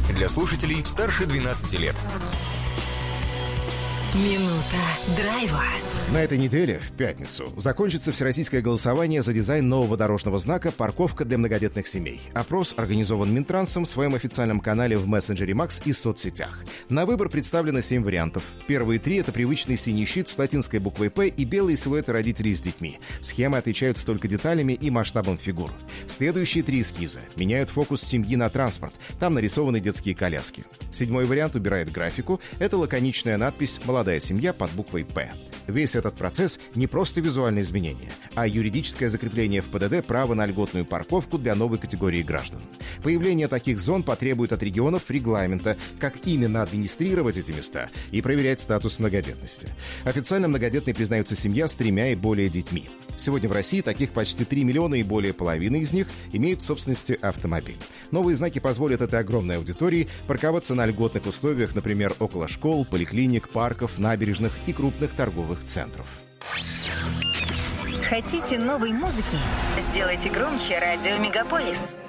Для слушателей старше 12 лет. Минута драйва. На этой неделе, в пятницу, закончится всероссийское голосование за дизайн нового дорожного знака «Парковка для многодетных семей». Опрос организован Минтрансом в своем официальном канале в мессенджере Макс и соцсетях. На выбор представлено 7 вариантов. Первые 3 — это привычный синий щит с латинской буквой «П» и белые силуэты родителей с детьми. Схемы отличаются только деталями и масштабом фигур. Следующие 3 эскиза меняют фокус семьи на транспорт. Там нарисованы детские коляски. 7-й вариант убирает графику. Это лаконичная надпись «Молодая семья» под буквой «П». Весь этот процесс не просто визуальное изменение, а юридическое закрепление в ПДД права на льготную парковку для новой категории граждан. Появление таких зон потребует от регионов регламента, как именно администрировать эти места и проверять статус многодетности. Официально многодетной признается семья с 3 и более детьми. Сегодня в России таких почти 3 миллиона, и более половины из них имеют в собственности автомобиль. Новые знаки позволят этой огромной аудитории парковаться на льготных условиях, например, около школ, поликлиник, парков, набережных и крупных торговых центров. Хотите новой музыки? Сделайте громче радио Мегаполис.